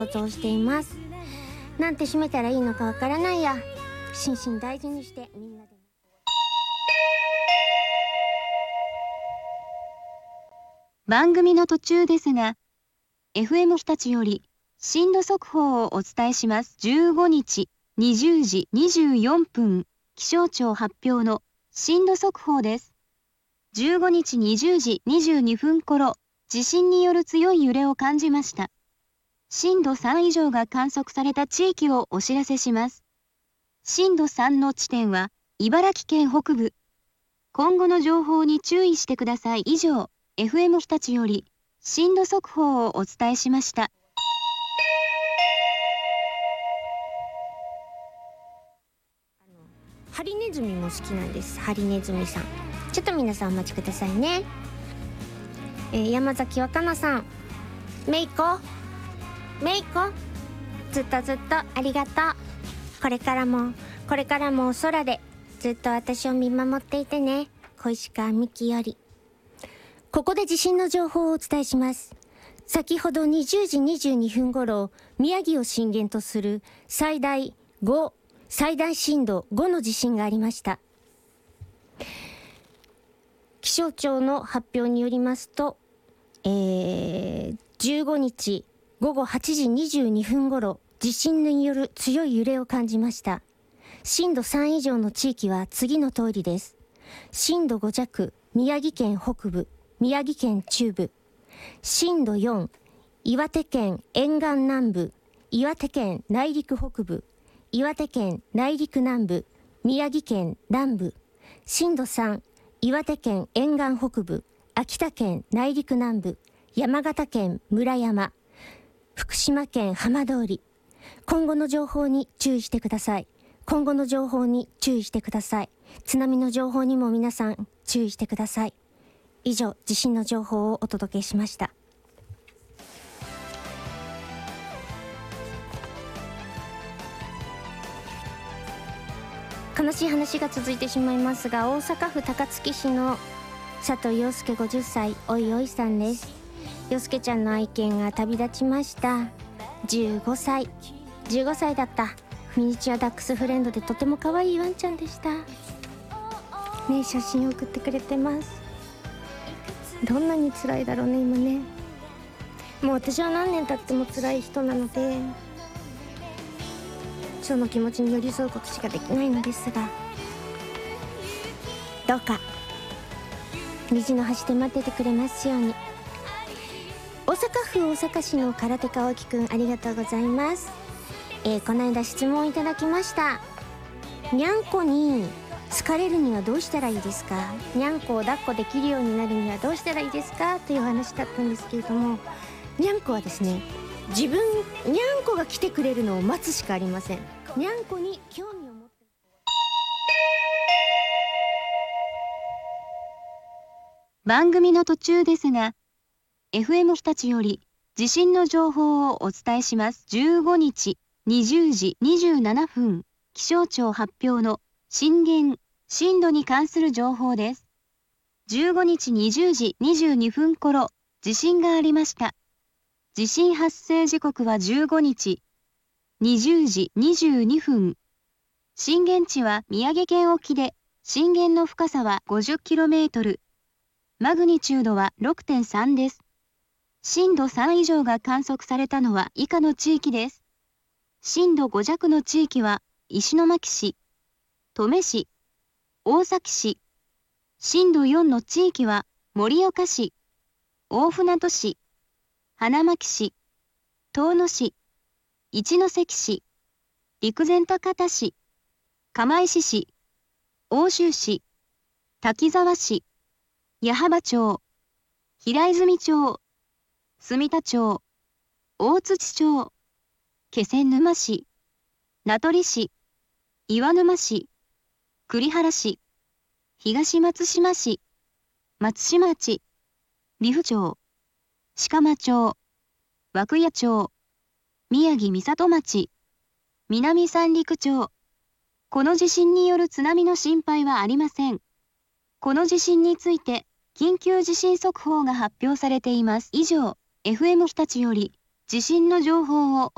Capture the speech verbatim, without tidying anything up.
想像しています。なんて締めたらいいのかわからないや。心身大事にしてみんなで。 番組の途中ですが、エフエム 日立より震度速報をお伝えします。じゅうごにちにじゅうじにじゅうよんぷん、気象庁発表の震度速報です。じゅうごにちにじゅうじにじゅうにふん頃、地震による強い揺れを感じました。震度さん以上が観測された地域をお知らせします。震度さんの地点は茨城県北部。今後の情報に注意してください。以上、エフエム 日立より震度速報をお伝えしました。 ハリネズミも好きなんです。ハリネズミさん、ちょっと皆さんお待ちくださいね。えー、山崎若菜さん、めいこめいこ、ずっとずっとありがとう。これからもこれからもお空でずっと私を見守っていてね。小石川美希より。ここで地震の情報をお伝えします。先ほどにじゅうじにじゅうにふん頃、宮城を震源とする最大ご、最大震度ごの地震がありました。気象庁の発表によりますと、えー、じゅうごにちごごはちじにじゅうにふん頃、地震による強い揺れを感じました。震度さん以上の地域は次の通りです。震度ご弱、宮城県北部、宮城県中部。震度よん、岩手県沿岸南部、岩手県内陸北部、岩手県内陸南部、宮城県南部。震度さん、岩手県沿岸北部、秋田県内陸南部、山形県村山、福島県浜通り。今後の情報に注意してください。今後の情報に注意してください。津波の情報にも皆さん注意してください。以上、地震の情報をお届けしました。悲しい話が続いてしまいますが、大阪府高槻市の佐藤陽介ごじゅっさい、おいおいさんです。陽介ちゃんの愛犬が旅立ちました。じゅうごさいじゅうごさいだった。ミニチュアダックスフレンドでとても可愛いワンちゃんでしたね。写真を送ってくれてます。どんなに辛いだろうね今ね。もう私は何年経っても辛い人なので、その気持ちに寄り添うことしかできないのですが、どうか虹の端で待っててくれますように。大阪府大阪市の空手家青木くん、ありがとうございます。えー、この間質問いただきました。にゃんこに好かれるにはどうしたらいいですか。にゃんこを抱っこできるようになるにはどうしたらいいですかという話だったんですけれども、にゃんこはですね、自分にゃんこが来てくれるのを待つしかありません。にゃんこに興味を持って。 番組の途中ですが、エフエム 日立より地震の情報をお伝えします。じゅうごにちにじゅうじにじゅうななふん、気象庁発表の震源、震度に関する情報です。じゅうごにちにじゅうじにじゅうにふん頃、地震がありました。地震発生時刻はじゅうごにちにじゅうじにじゅうにふん。震源地は宮城県沖で、震源の深さは ごじゅっキロメートル。マグニチュードは ろくてんさん です。震度さん以上が観測されたのは以下の地域です。震度ご弱の地域は石巻市、登米市、大崎市。震度よんの地域は盛岡市、大船渡市、花巻市、遠野市、一関市、陸前高田市、釜石市、奥州市、滝沢市、矢巾町、平泉町、住田町、大槌町、気仙沼市、名取市、岩沼市、栗原市、東松島市、松島町、利府町、鹿間町、涌谷町、宮城美里町、南三陸町。この地震による津波の心配はありません。この地震について緊急地震速報が発表されています。以上、エフエム 日立より地震の情報を